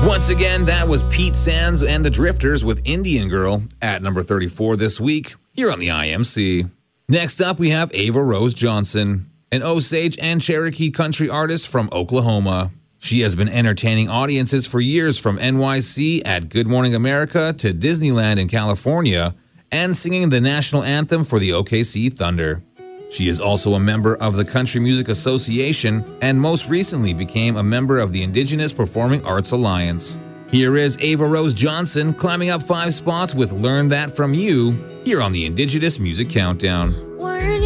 Once again, that was Pete Sands and the Drifters with Indian Girl at number 34 this week here on the IMC. Next up, we have Ava Rose Johnson, an Osage and Cherokee country artist from Oklahoma. She has been entertaining audiences for years, from NYC at Good Morning America to Disneyland in California, and singing the national anthem for the OKC Thunder. She is also a member of the Country Music Association and most recently became a member of the Indigenous Performing Arts Alliance. Here is Ava Rose Johnson climbing up 5 spots with Learn That From You here on the Indigenous Music Countdown.